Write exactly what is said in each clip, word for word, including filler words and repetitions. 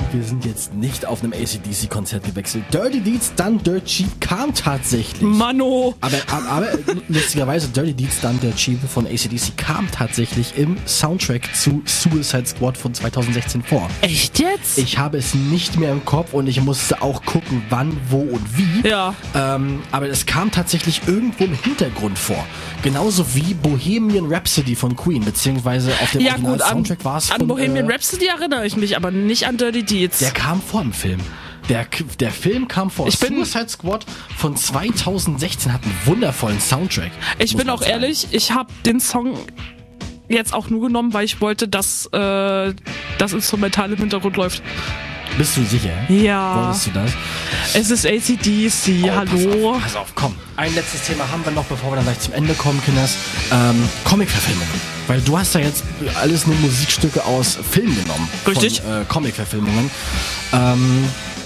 wir sind jetzt nicht auf einem A C D C-Konzert gewechselt. Dirty Deeds Done Dirt Cheap kam tatsächlich. Mano! Aber, aber, aber lustigerweise, Dirty Deeds Done Dirt Cheap von A C D C kam tatsächlich im Soundtrack zu Suicide Squad von zwanzig sechzehn vor. Echt jetzt? Ich habe es nicht mehr im Kopf und ich musste auch gucken, wann, wo und wie. Ja. Ähm, aber es kam tatsächlich irgendwo im Hintergrund vor. Genauso wie Bohemian Rhapsody von Queen, beziehungsweise auf dem Ja gut, an, Original-Soundtrack war es an von... Bohemian äh, Rhapsody erinnere ich mich, aber nicht an Dirty Deeds. Der kam vor dem Film. Der, der Film kam vor. Ich bin- Suicide Squad von zwanzig sechzehn hat einen wundervollen Soundtrack. Ich muss bin man auch sagen. ehrlich, ich habe den Song jetzt auch nur genommen, weil ich wollte, dass äh, das Instrumental im Hintergrund läuft. Bist du sicher? Ja. Wolltest du das? Es ist A C D C, Oh, hallo. Pass auf, pass auf, komm. Ein letztes Thema haben wir noch, bevor wir dann gleich zum Ende kommen, Kinders. Ähm, Comic-Verfilmungen. Weil du hast ja jetzt alles nur Musikstücke aus Filmen genommen. Richtig. Von äh, Comic-Verfilmungen. Ähm,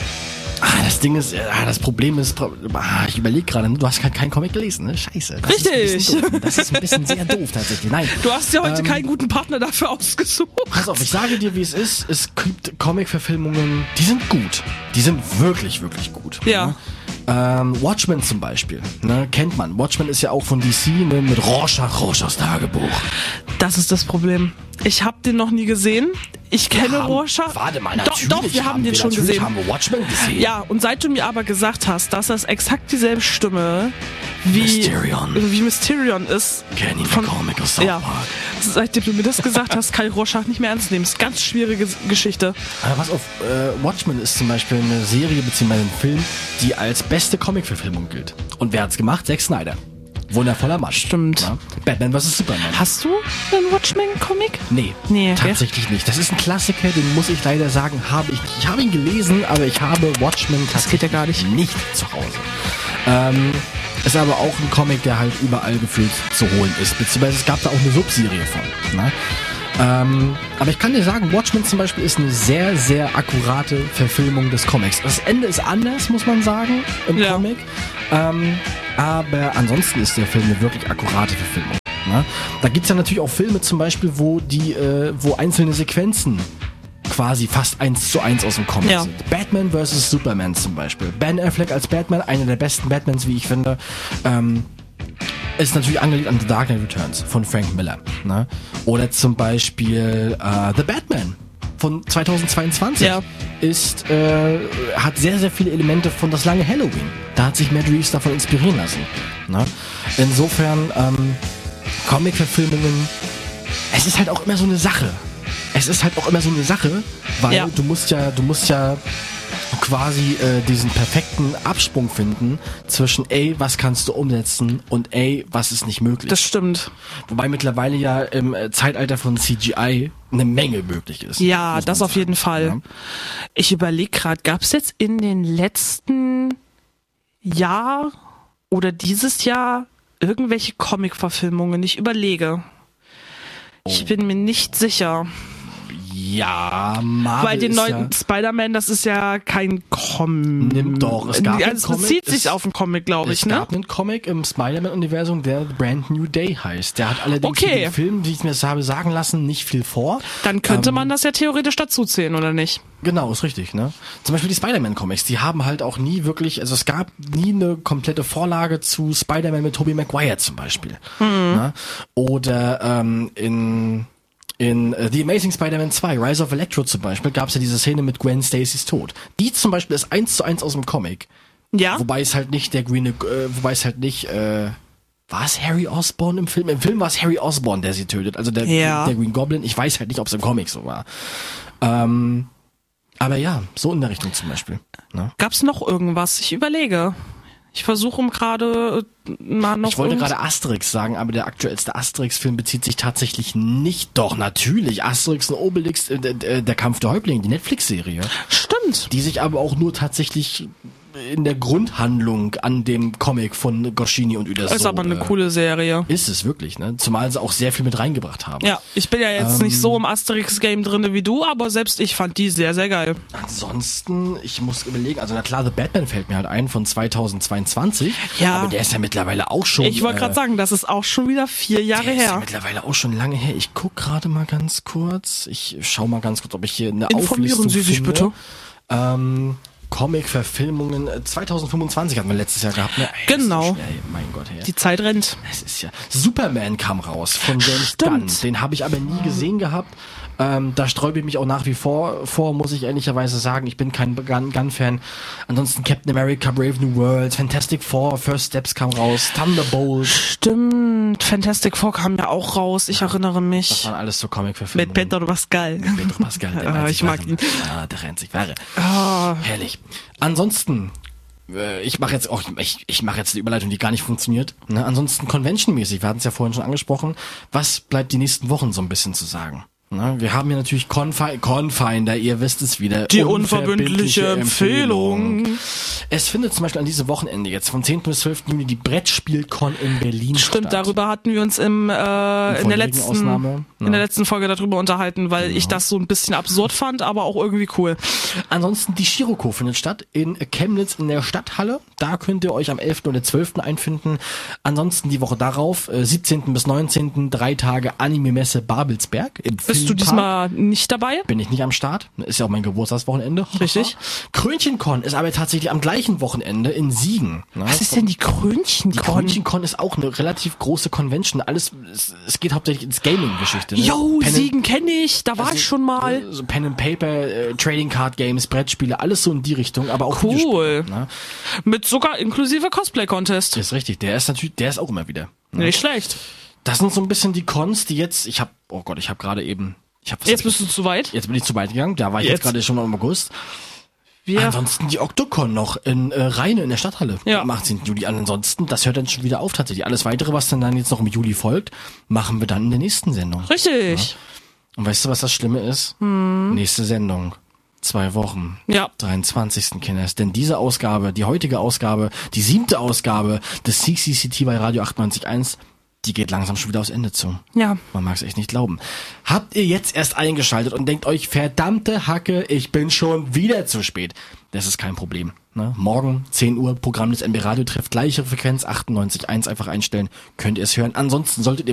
ah, das Ding ist, ah, das Problem ist, ah, ich überlege gerade, du hast keinen Comic gelesen, ne? Scheiße. Das Richtig. Ist ein bisschen doof. Das ist ein bisschen sehr doof tatsächlich. Nein. Du hast ja heute Ähm, keinen guten Partner dafür ausgesucht. Pass auf, ich sage dir, wie es ist. Es gibt Comic-Verfilmungen, die sind gut. Die sind wirklich, wirklich gut. Ja. Ne? Ähm, Watchmen zum Beispiel, ne, kennt man. Watchmen ist ja auch von D C, ne, mit Rorschach, Rorschachs Tagebuch. Das ist das Problem. Ich habe den noch nie gesehen. Ich kenne Haben- Rorschach. Warte mal, Doch, natürlich doch, wir haben den schon natürlich gesehen. haben wir Watchmen gesehen. Ja, und seit du mir aber gesagt hast, dass das exakt dieselbe Stimme wie Mysterion. wie Mysterion ist. Kenn ihn, von- der Comic aus South Ja, Park. seitdem du mir das gesagt hast, kann ich Rorschach nicht mehr ernst nehmen. Ist ganz schwierige Geschichte. Aber pass auf, äh, Watchmen ist zum Beispiel eine Serie bzw. ein Film, die als beste Comic-Verfilmung gilt. Und wer hat's gemacht? Zack Snyder. Wundervoller Mann. Stimmt. Ja? Batman versus. Superman. Hast du einen Watchmen-Comic? Nee, Nee, gell? tatsächlich nicht. Das ist ein Klassiker, den muss ich leider sagen, habe ich nicht. Ich habe ihn gelesen, aber ich habe Watchmen Das geht ja tatsächlich gar nicht. nicht zu Hause. Ähm, ist aber auch ein Comic, der halt überall gefühlt zu holen ist. Beziehungsweise es gab da auch eine Subserie von. Ne? Ähm, aber ich kann dir sagen, Watchmen zum Beispiel ist eine sehr, sehr akkurate Verfilmung des Comics. Das Ende ist anders, muss man sagen, im Ja. Comic. Ähm, aber ansonsten ist der Film eine wirklich akkurate Verfilmung. Ne? Da gibt's ja natürlich auch Filme zum Beispiel, wo die, äh, wo einzelne Sequenzen quasi fast eins zu eins aus dem Comic Ja. sind. Batman versus. Superman zum Beispiel. Ben Affleck als Batman, einer der besten Batmans, wie ich finde. Ähm, ist natürlich angelegt an The Dark Knight Returns von Frank Miller. Ne? Oder zum Beispiel äh, The Batman von zweitausendzweiundzwanzig Ja. ist, äh, hat sehr, sehr viele Elemente von Das lange Halloween. Da hat sich Matt Reeves davon inspirieren lassen. Ne? Insofern, ähm, Comic-Verfilmungen, es ist halt auch immer so eine Sache. Es ist halt auch immer so eine Sache, weil Ja. du musst ja, du musst ja quasi äh, diesen perfekten Absprung finden zwischen ey, was kannst du umsetzen und ey, was ist nicht möglich. Das stimmt. Wobei mittlerweile ja im äh, Zeitalter von C G I eine Menge möglich ist. Ja, muss das man auf sagen. jeden Fall. Ja. Ich überlege gerade, gab es jetzt in den letzten Jahr oder dieses Jahr irgendwelche Comic-Verfilmungen? Ich überlege. Ich bin mir nicht sicher. Ja, Marvel Weil den ist neuen ja, Spider-Man, das ist ja kein Comic. Nimmt doch, es gab also einen es Comic, bezieht es- sich auf einen Comic, glaube ich, es ne? gab einen Comic im Spider-Man-Universum, der Brand New Day heißt. Der hat allerdings Okay. mit dem Film, wie ich mir das habe sagen lassen, nicht viel vor. Dann könnte Ähm, man das ja theoretisch dazu zählen, oder nicht? Genau, ist richtig, ne? Zum Beispiel die Spider-Man-Comics, die haben halt auch nie wirklich, also es gab nie eine komplette Vorlage zu Spider-Man mit Tobey Maguire zum Beispiel. Ne? Oder ähm, in in äh, The Amazing Spider-Man zwei, Rise of Electro zum Beispiel, gab es ja diese Szene mit Gwen Stacy's Tod. Die zum Beispiel ist eins zu eins aus dem Comic. Ja? Wobei es halt nicht der Green, äh, wobei es halt nicht, äh, war es Harry Osborn im Film? Im Film war es Harry Osborn, der sie tötet, also der, Ja. der Green Goblin. Ich weiß halt nicht, ob es im Comic so war. Ähm, aber ja, so in der Richtung zum Beispiel. Ne? Gab's noch irgendwas? Ich überlege. Ich versuche um gerade mal noch. Ich wollte irgend- gerade Asterix sagen, aber der aktuellste Asterix-Film bezieht sich tatsächlich nicht. Doch, natürlich. Asterix und Obelix, äh, der, der Kampf der Häuptlinge, die Netflix-Serie. Stimmt. Die sich aber auch nur tatsächlich in der Grundhandlung an dem Comic von Goscinny und Uderzo. Ist aber eine äh, coole Serie. Ist es wirklich, ne? Zumal sie auch sehr viel mit reingebracht haben. Ja, ich bin ja jetzt Ähm, nicht so im Asterix-Game drinne wie du, aber selbst ich fand die sehr, sehr geil. Ansonsten, ich muss überlegen, also na klar, The Batman fällt mir halt ein von zweitausendzweiundzwanzig. Ja. Aber der ist ja mittlerweile auch schon... Ich wollte gerade äh, sagen, das ist auch schon wieder vier Jahre der ist ja her. mittlerweile auch schon lange her. Ich guck gerade mal ganz kurz. Ich schau mal ganz kurz, ob ich hier eine Informieren Auflistung Sie sich finde. bitte. Ähm, Comic-Verfilmungen äh, zweitausendfünfundzwanzig hatten wir letztes Jahr gehabt. Ne? Ey, Genau. Ist so schnell, mein Gott, hey. Die Zeit rennt. Es ist ja... Superman kam raus von James Stimmt. Gunn. Den habe ich aber nie gesehen gehabt. Ähm, da sträube ich mich auch nach wie vor vor, muss ich ehrlicherweise sagen. Ich bin kein Gun- Gun-Fan. Ansonsten Captain America, Brave New World, Fantastic Four, First Steps kam raus, Thunderbolt. Stimmt, Fantastic Four kam ja auch raus, ich erinnere Das mich. waren alles so Comic-Verfilmungen. Mit Pedro Pascal. Pedro Pascal, der Ah, einzig ich mag wahre. ihn. Ah, der einzig wahre. Ah. Herrlich. Ansonsten, äh, ich mache jetzt auch, ich, ich mache jetzt eine Überleitung, die gar nicht funktioniert. Ne? Ansonsten Convention-mäßig, wir hatten es ja vorhin schon angesprochen, was bleibt die nächsten Wochen so ein bisschen zu sagen? Ne? Wir haben hier natürlich Confi- Confinder, ihr wisst es wieder. Die unverbindliche Empfehlung. Es findet zum Beispiel an diesem Wochenende jetzt vom zehnten bis zwölften Juni die Brettspiel-Con in Berlin Stimmt, statt. darüber hatten wir uns im, äh, in der vorherigen letzten Ausnahme, in ja. der letzten Folge darüber unterhalten, weil ich das so ein bisschen absurd fand, aber auch irgendwie cool. Ansonsten die Shiroko findet statt in Chemnitz in der Stadthalle. Da könnt ihr euch am elften oder zwölften einfinden. Ansonsten die Woche darauf, äh, siebzehnten bis neunzehnten drei Tage Anime-Messe Babelsberg im Bist du Filmpark. diesmal nicht dabei? Bin ich nicht am Start. Ist ja auch mein Geburtstagswochenende. Richtig. Krönchencon ist aber tatsächlich am gleichen Wochenende in Siegen. Ne? Was ist denn die Die Krönchencon? Krönchencon ist auch eine relativ große Convention. Alles, es, es geht hauptsächlich ins Gaming-Geschichte. Ne? Jo, Pen and- Siegen kenne ich, da war also, ich schon mal. äh, So Pen and Paper, äh, Trading Card Games, Brettspiele, alles so in die Richtung, aber auch Cool. Videospiele, ne? Mit sogar inklusive Cosplay-Contest. Ist richtig, der ist natürlich, der ist auch immer wieder. Ne? Nicht schlecht. Das sind so ein bisschen die Cons, die jetzt, ich habe, oh Gott, ich habe gerade eben, ich habe Jetzt bist du zu weit. jetzt bin ich zu weit gegangen, da war ich jetzt, Jetzt. gerade schon im August. Wir Ansonsten die Octocon noch in äh, Rheine in der Stadthalle Ja. am achtzehnten Juli. Ansonsten, das hört dann schon wieder auf tatsächlich. Alles weitere, was dann, dann jetzt noch im Juli folgt, machen wir dann in der nächsten Sendung. Richtig. Und weißt du, was das Schlimme ist? Hm. Nächste Sendung. Zwei Wochen. Ja. dreiundzwanzigsten Kinders. Denn diese Ausgabe, die heutige Ausgabe, die siebte Ausgabe des C C C T bei Radio achtundneunzig Komma eins, die geht langsam schon wieder aufs Ende zu. Ja. Man mag es echt nicht glauben. Habt ihr jetzt erst eingeschaltet und denkt euch, verdammte Hacke, ich bin schon wieder zu spät. Das ist kein Problem. Ne? Morgen, zehn Uhr, Programm des M B Radio trifft gleiche Frequenz, achtundneunzig Komma eins einfach einstellen, könnt ihr es hören. Ansonsten solltet ihr